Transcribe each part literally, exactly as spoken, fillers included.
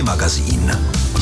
Klimagazín.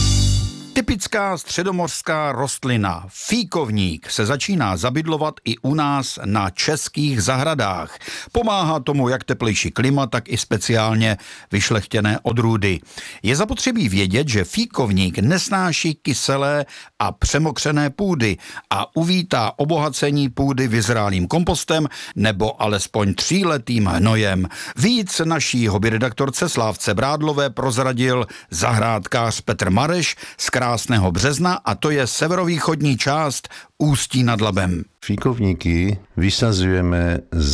Typická středomořská rostlina fíkovník se začíná zabydlovat i u nás na českých zahradách. Pomáhá tomu jak teplejší klima, tak i speciálně vyšlechtěné odrůdy. Je zapotřebí vědět, že fíkovník nesnáší kyselé a přemokřené půdy a uvítá obohacení půdy vyzrálým kompostem nebo alespoň tříletým hnojem. Víc naší hobbyredaktorce Slávce Brádlové prozradil zahrádkář Petr Mareš z krásného Března, a to je severovýchodní část Ústí nad Labem. Fíkovníky vysazujeme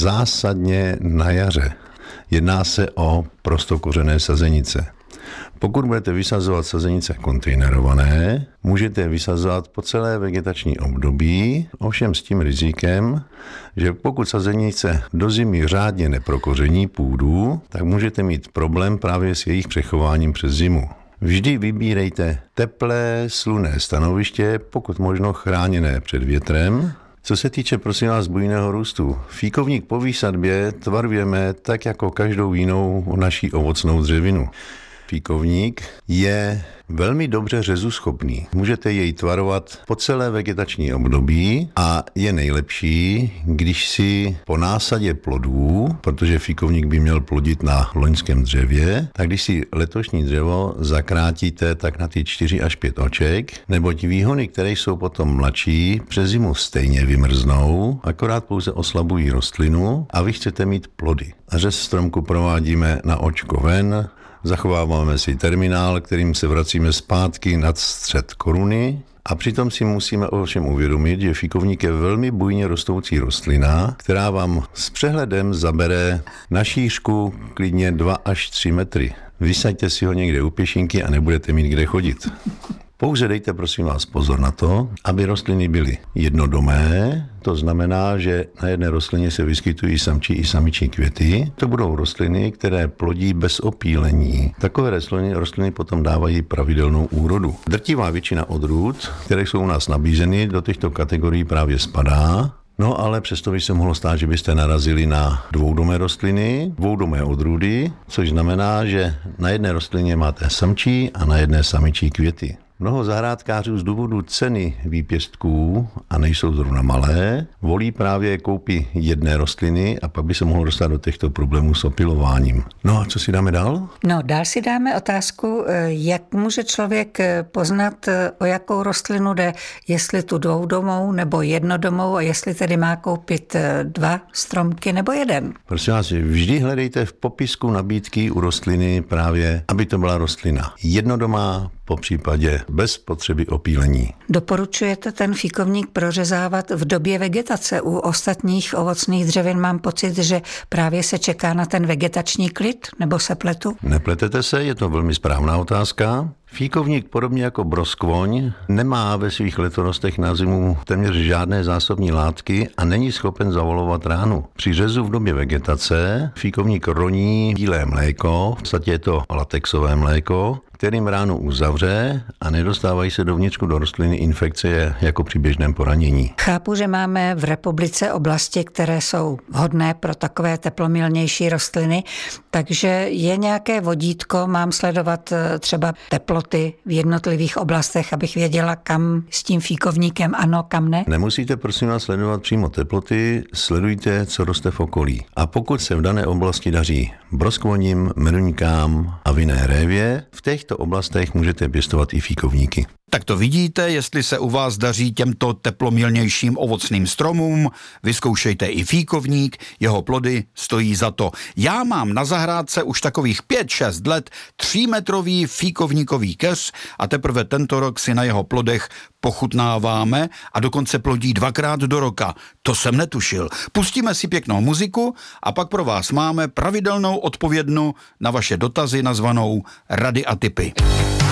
zásadně na jaře. Jedná se o prostokořené sazenice. Pokud budete vysazovat sazenice kontejnerované, můžete je vysazovat po celé vegetační období, ovšem s tím rizikem, že pokud sazenice do zimy řádně neprokoření půdu, tak můžete mít problém právě s jejich přechováním přes zimu. Vždy vybírejte teplé, slunné stanoviště, pokud možno chráněné před větrem. Co se týče, prosím vás, bujného růstu, fíkovník po výsadbě tvarujeme tak jako každou jinou naší ovocnou dřevinu. Fíkovník je velmi dobře řezuschopný. Můžete jej tvarovat po celé vegetační období a je nejlepší, když si po násadě plodů, protože fíkovník by měl plodit na loňském dřevě, tak když si letošní dřevo zakrátíte tak na ty čtyři až pět oček, neboť výhony, které jsou potom mladší, přes zimu stejně vymrznou, akorát pouze oslabují rostlinu a vy chcete mít plody. A řez stromku provádíme na očko ven, zachováváme si terminál, kterým se vracíme zpátky nad střed koruny, a přitom si musíme ovšem uvědomit, že fíkovník je velmi bujně rostoucí rostlina, která vám s přehledem zabere na šířku klidně dva až tři metry. Vysaďte si ho někde u pěšinky a nebudete mít kde chodit. Pouze dejte, prosím vás, pozor na to, aby rostliny byly jednodomé, to znamená, že na jedné rostlině se vyskytují samčí i samičí květy. To budou rostliny, které plodí bez opílení. Takové rostliny, rostliny potom dávají pravidelnou úrodu. Drtivá většina odrůd, které jsou u nás nabízeny, do těchto kategorií právě spadá. No ale přesto by se mohlo stát, že byste narazili na dvoudomé rostliny, dvoudomé odrůdy, což znamená, že na jedné rostlině máte samčí a na jedné samičí květy. Mnoho zahrádkářů z důvodu ceny výpěstků, a nejsou zrovna malé, volí právě koupy jedné rostliny a pak by se mohlo dostat do těchto problémů s opilováním. No a co si dáme dál? No dál si dáme otázku, jak může člověk poznat, o jakou rostlinu jde, jestli tu dvoudomou nebo jednodomou, a jestli tedy má koupit dva stromky nebo jeden. Prosím vás, vždy hledejte v popisku nabídky u rostliny právě, aby to byla rostlina jednodomá, po případě bez potřeby opílení. Doporučujete ten fíkovník prořezávat v době vegetace? U ostatních ovocných dřevin mám pocit, že právě se čeká na ten vegetační klid, nebo se pletu? Nepletete se, je to velmi správná otázka. Fíkovník, podobně jako broskvoň, nemá ve svých letorostech na zimu téměř žádné zásobní látky a není schopen zavolovat ránu. Při řezu v době vegetace fíkovník roní bílé mléko, v podstatě je to latexové mléko, kterým ránu uzavře a nedostávají se dovnitřku do rostliny infekce jako při běžném poranění. Chápu, že máme v republice oblasti, které jsou vhodné pro takové teplomilnější rostliny, takže je nějaké vodítko, mám sledovat třeba teploty v jednotlivých oblastech, abych věděla, kam s tím fíkovníkem ano, kam ne? Nemusíte, prosím vás, sledovat přímo teploty, sledujte, co roste v okolí. A pokud se v dané oblasti daří broskvoním, meruňkám a vinné révě, v těchto oblastech můžete pěstovat i fíkovníky. Tak to vidíte, jestli se u vás daří těmto teplomilnějším ovocným stromům, vyzkoušejte i fíkovník, jeho plody stojí za to. Já mám na zahrádce už takových pět šest let třímetrový fíkovníkový keř a teprve tento rok si na jeho plodech pochutnáváme a dokonce plodí dvakrát do roka. To jsem netušil. Pustíme si pěknou muziku a pak pro vás máme pravidelnou odpovědnu na vaše dotazy nazvanou Rady a tipy.